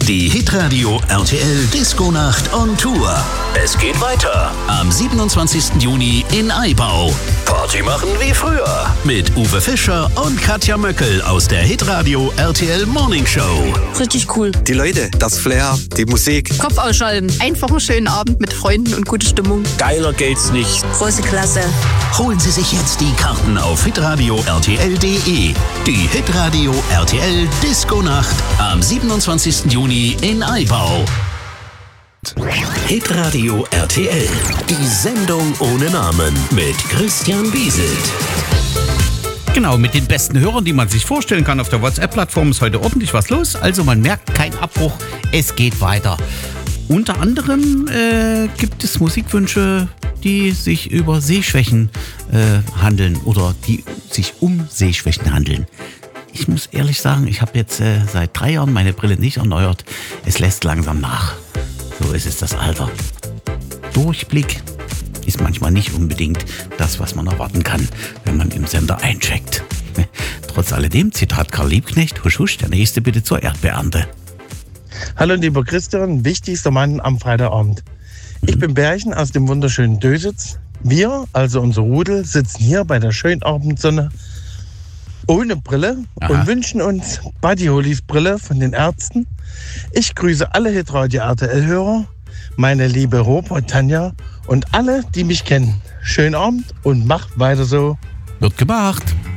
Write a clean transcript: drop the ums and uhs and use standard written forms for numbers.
Die Hitradio RTL Disco-Nacht on Tour. Es geht weiter am 27. Juni in Aibau. Party machen wie früher mit Uwe Fischer und Katja Möckel aus der Hitradio RTL Morning Show. Richtig cool. Die Leute, das Flair, die Musik. Kopf ausschalten. Einfach einen schönen Abend mit Freunden und gute Stimmung. Geiler geht's nicht. Große Klasse. Holen Sie sich jetzt die Karten auf hitradio RTL.de. Die Hitradio RTL Disco-Nacht am 27. Juni in Aibau. Hitradio RTL, die Sendung ohne Namen mit Christian Wieselt. Genau, mit den besten Hörern, die man sich vorstellen kann. Auf der WhatsApp-Plattform ist heute ordentlich was los. Also man merkt, kein Abbruch, es geht weiter. Unter anderem gibt es Musikwünsche, die sich über Sehschwächen handeln oder die sich um Sehschwächen handeln. Ich muss ehrlich sagen, ich habe jetzt seit 3 Jahren meine Brille nicht erneuert. Es lässt langsam nach. So ist es das Alter. Durchblick ist manchmal nicht unbedingt das, was man erwarten kann, wenn man im Sender eincheckt. Trotz alledem, Zitat Karl Liebknecht, husch husch, der Nächste bitte zur Erdbeernte. Hallo lieber Christian, wichtigster Mann am Freitagabend. Ich bin Bärchen aus dem wunderschönen Dösitz. Wir, also unser Rudel, sitzen hier bei der schönen Abendsonne ohne Brille und wünschen uns Buddy Hollys Brille von den Ärzten. Ich grüße alle Hitradio RTL-Hörer, meine liebe Robert, Tanja und alle, die mich kennen. Schönen Abend und macht weiter so. Wird gemacht.